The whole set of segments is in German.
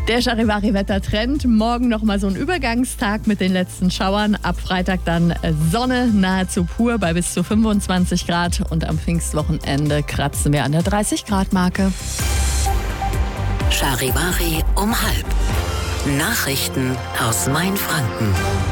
Der Charivari-Wettertrend. Morgen nochmal so ein Übergangstag mit den letzten Schauern. Ab Freitag dann Sonne nahezu pur bei bis zu 25 Grad. Und am Pfingstwochenende kratzen wir an der 30-Grad-Marke. Charivari um 12:30. Nachrichten aus Mainfranken.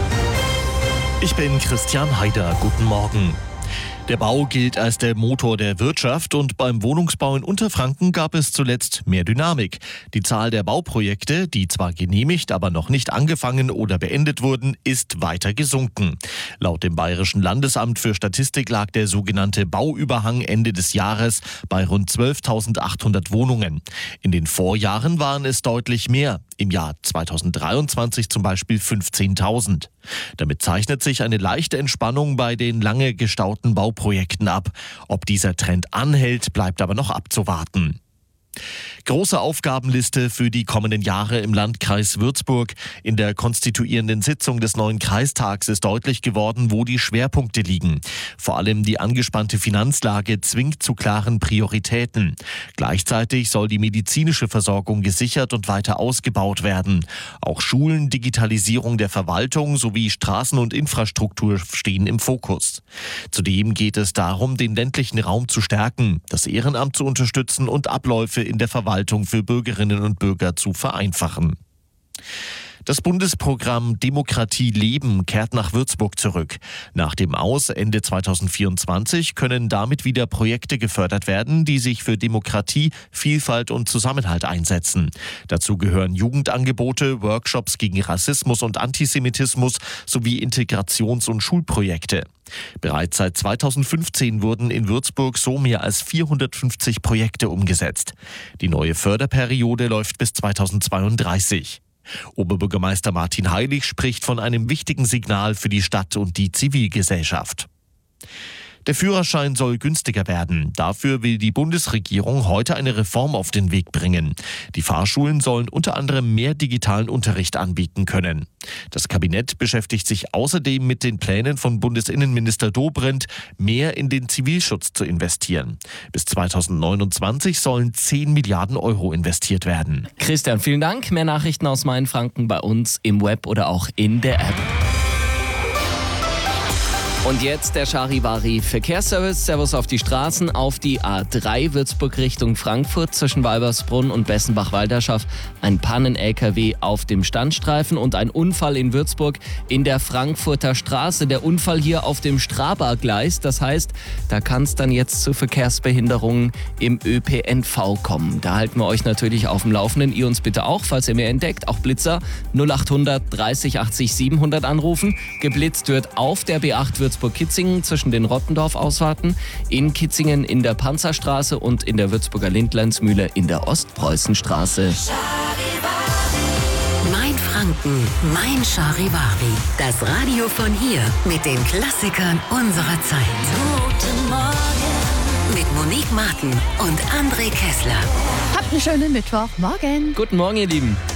Ich bin Christian Haider. Guten Morgen. Der Bau gilt als der Motor der Wirtschaft und beim Wohnungsbau in Unterfranken gab es zuletzt mehr Dynamik. Die Zahl der Bauprojekte, die zwar genehmigt, aber noch nicht angefangen oder beendet wurden, ist weiter gesunken. Laut dem Bayerischen Landesamt für Statistik lag der sogenannte Bauüberhang Ende des Jahres bei rund 12.800 Wohnungen. In den Vorjahren waren es deutlich mehr. Im Jahr 2023 zum Beispiel 15.000. Damit zeichnet sich eine leichte Entspannung bei den lange gestauten Bauprojekten ab. Ob dieser Trend anhält, bleibt aber noch abzuwarten. Große Aufgabenliste für die kommenden Jahre im Landkreis Würzburg. In der konstituierenden Sitzung des neuen Kreistags ist deutlich geworden, wo die Schwerpunkte liegen. Vor allem die angespannte Finanzlage zwingt zu klaren Prioritäten. Gleichzeitig soll die medizinische Versorgung gesichert und weiter ausgebaut werden. Auch Schulen, Digitalisierung der Verwaltung sowie Straßen und Infrastruktur stehen im Fokus. Zudem geht es darum, den ländlichen Raum zu stärken, das Ehrenamt zu unterstützen und Abläufe in der Verwaltung für Bürgerinnen und Bürger zu vereinfachen. Das Bundesprogramm Demokratie leben kehrt nach Würzburg zurück. Nach dem Aus Ende 2024 können damit wieder Projekte gefördert werden, die sich für Demokratie, Vielfalt und Zusammenhalt einsetzen. Dazu gehören Jugendangebote, Workshops gegen Rassismus und Antisemitismus sowie Integrations- und Schulprojekte. Bereits seit 2015 wurden in Würzburg so mehr als 450 Projekte umgesetzt. Die neue Förderperiode läuft bis 2032. Oberbürgermeister Martin Heilig spricht von einem wichtigen Signal für die Stadt und die Zivilgesellschaft. Der Führerschein soll günstiger werden. Dafür will die Bundesregierung heute eine Reform auf den Weg bringen. Die Fahrschulen sollen unter anderem mehr digitalen Unterricht anbieten können. Das Kabinett beschäftigt sich außerdem mit den Plänen von Bundesinnenminister Dobrindt, mehr in den Zivilschutz zu investieren. Bis 2029 sollen 10 Milliarden Euro investiert werden. Christian, vielen Dank. Mehr Nachrichten aus Mainfranken bei uns im Web oder auch in der App. Und jetzt der Charivari Verkehrsservice. Servus auf die Straßen. Auf die A3 Würzburg Richtung Frankfurt zwischen Walbersbrunn und Bessenbach-Walderschaft. Ein Pannen-LKW auf dem Standstreifen und ein Unfall in Würzburg in der Frankfurter Straße. Der Unfall hier auf dem Straba-Gleis. Das heißt, da kann es dann jetzt zu Verkehrsbehinderungen im ÖPNV kommen. Da halten wir euch natürlich auf dem Laufenden. Ihr uns bitte auch, falls ihr mehr entdeckt. Auch Blitzer 0800 30 80 700 anrufen. Geblitzt wird auf der B8 Würzburg-Kitzingen zwischen den Rottendorf-Ausfahrten, in Kitzingen in der Panzerstraße und in der Würzburger Lindlandsmühle in der Ostpreußenstraße. Mainfranken, mein Charivari. Das Radio von hier mit den Klassikern unserer Zeit. Guten Morgen. Mit Monique Martin und André Kessler. Habt einen schönen Mittwochmorgen. Guten Morgen, ihr Lieben.